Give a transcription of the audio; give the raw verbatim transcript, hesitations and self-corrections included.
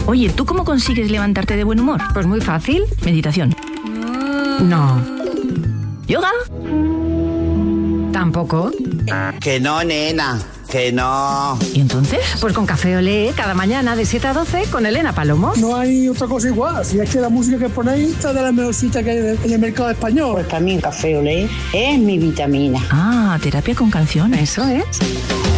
Oye, ¿tú cómo consigues levantarte de buen humor? Pues muy fácil. Meditación. No. ¿Yoga? Tampoco. Que no, nena, que no. ¿Y entonces? Pues con Café Olé, cada mañana de siete a doce con Elena Palomo. No hay otra cosa igual. Si es que la música que ponéis está de la mejorcita que hay en el mercado español. Pues también Café Olé es mi vitamina. Ah, terapia con canciones. Eso es.